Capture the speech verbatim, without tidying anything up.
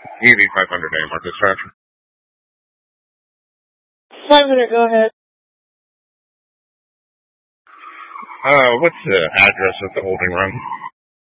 E V five hundred A M R dispatch. five hundred, go ahead. Uh, what's the address of the holding room?